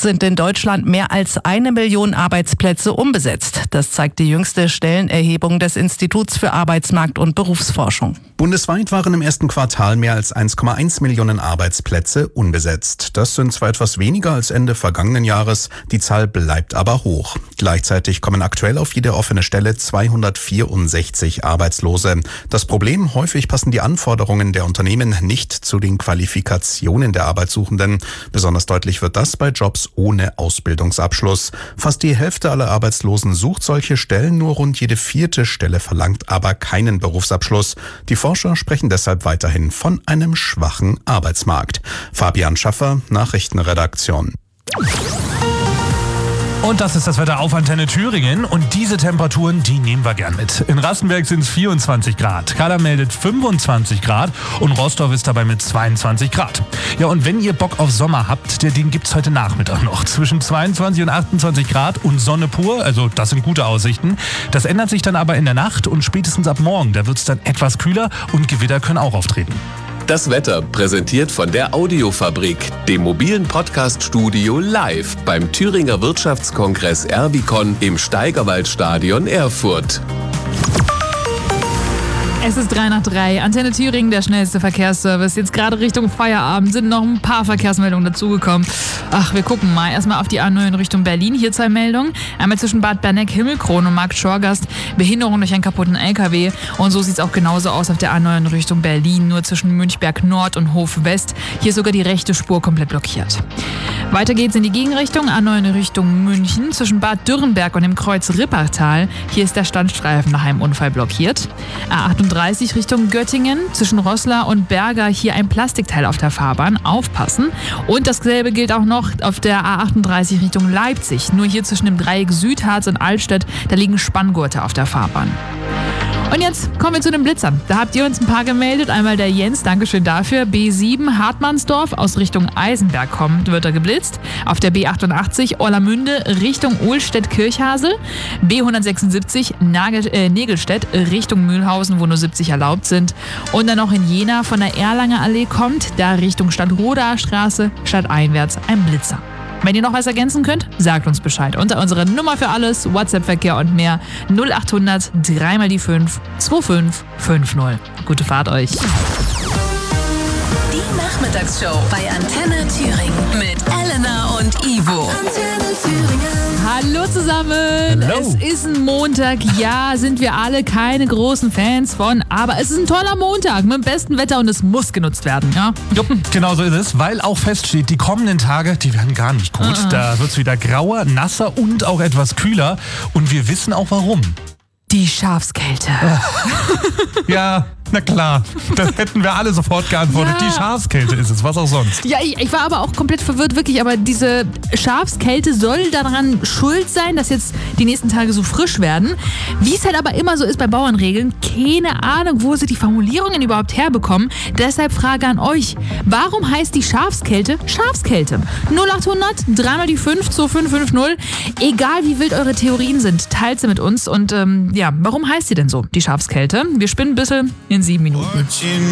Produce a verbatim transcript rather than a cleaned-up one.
sind in Deutschland mehr als eine Million Arbeitsplätze unbesetzt. Das zeigt die jüngste Stellenerhebung des Instituts für Arbeitsmarkt- und Berufsforschung. Bundesweit waren im ersten Quartal mehr als eins Komma eins Millionen Arbeitsplätze unbesetzt. Das sind zwar etwas weniger als Ende vergangenen Jahres, die Zahl bleibt aber hoch. Gleichzeitig kommen aktuell auf jede offene Stelle zweihundertvierundsechzig Arbeitslose. Das Problem: häufig passen die Anforderungen der Unternehmen nicht zu den Qualifikationen der Arbeitssuchenden. Besonders deutlich wird das bei Jobs ohne Ausbildungsabschluss. Fast die Hälfte aller Arbeitslosen sucht solche Stellen, nur rund jede vierte Stelle verlangt aber keinen Berufsabschluss. Die Forscher sprechen deshalb weiterhin von einem schwachen Arbeitsmarkt. Fabian Schaffer, Nachrichtenredaktion. Und das ist das Wetter auf Antenne Thüringen. Und diese Temperaturen, die nehmen wir gern mit. In Rastenberg sind es vierundzwanzig Grad. Kader meldet fünfundzwanzig Grad und Rostock ist dabei mit zweiundzwanzig Grad. Ja, und wenn ihr Bock auf Sommer habt, den gibt's heute Nachmittag noch. Zwischen zweiundzwanzig und achtundzwanzig Grad und Sonne pur, also das sind gute Aussichten. Das ändert sich dann aber in der Nacht und spätestens ab morgen. Da wird's dann etwas kühler und Gewitter können auch auftreten. Das Wetter präsentiert von der Audiofabrik, dem mobilen Podcast-Studio live beim Thüringer Wirtschaftskongress Erbicon im Steigerwaldstadion Erfurt. Es ist drei nach drei. Antenne Thüringen, der schnellste Verkehrsservice. Jetzt gerade Richtung Feierabend sind noch ein paar Verkehrsmeldungen dazugekommen. Ach, wir gucken mal. Erstmal auf die A neun Richtung Berlin. Hier zwei Meldungen. Einmal zwischen Bad Berneck-Himmelkron und Markt-Schorgast. Behinderung durch einen kaputten L K W. Und so sieht es auch genauso aus auf der A neun Richtung Berlin. Nur zwischen Münchberg Nord und Hof West. Hier ist sogar die rechte Spur komplett blockiert. Weiter geht's in die Gegenrichtung. A neun Richtung München. Zwischen Bad Dürrenberg und dem Kreuz Rippertal. Hier ist der Standstreifen nach einem Unfall blockiert. A achtunddreißig Richtung Göttingen. Zwischen Roßla und Berger hier ein Plastikteil auf der Fahrbahn. Aufpassen. Und dasselbe gilt auch noch auf der A achtunddreißig Richtung Leipzig. Nur hier zwischen dem Dreieck Südharz und Altstedt, da liegen Spanngurte auf der Fahrbahn. Und jetzt kommen wir zu den Blitzern. Da habt ihr uns ein paar gemeldet. Einmal der Jens, Dankeschön dafür. B sieben Hartmannsdorf aus Richtung Eisenberg kommt, wird er geblitzt. Auf der B achtundachtzig Orlamünde Richtung Ohlstedt-Kirchhasel. B hundertsechsundsiebzig Nagel, äh, Nägelstedt Richtung Mühlhausen, wo nur siebzig erlaubt sind. Und dann noch in Jena von der Erlanger Allee kommt, da Richtung Stadtrodaer Straße, stadteinwärts ein Blitzer. Wenn ihr noch was ergänzen könnt, sagt uns Bescheid. Unter unserer Nummer für alles, WhatsApp-Verkehr und mehr null achthundert drei mal die fünf zwei fünf fünf null. Gute Fahrt euch. Die Nachmittagsshow bei Antenne Thüringen mit Elena und Ivo. Antenne Thüringen. Hallo zusammen. Hello. Es ist ein Montag. Ja, sind wir alle keine großen Fans von, aber es ist ein toller Montag mit dem besten Wetter und es muss genutzt werden. Ja? Jupp, genau so ist es, weil auch feststeht, die kommenden Tage, die werden gar nicht gut. Uh-uh. Da wird es wieder grauer, nasser und auch etwas kühler. Und wir wissen auch warum. Die Schafskälte. Ja, na klar. Das hätten wir alle sofort geantwortet. Ja. Die Schafskälte ist es, was auch sonst. Ja, ich, ich war aber auch komplett verwirrt, wirklich. Aber diese Schafskälte soll daran schuld sein, dass jetzt die nächsten Tage so frisch werden. Wie es halt aber immer so ist bei Bauernregeln, keine Ahnung, wo sie die Formulierungen überhaupt herbekommen. Deshalb Frage an euch. Warum heißt die Schafskälte Schafskälte? null achthundert drei mal die fünf zwei fünf fünf null. Egal wie wild eure Theorien sind, teilt sie mit uns. Und ähm, ja, warum heißt sie denn so, die Schafskälte? Wir spinnen ein bisschen in sieben Minuten.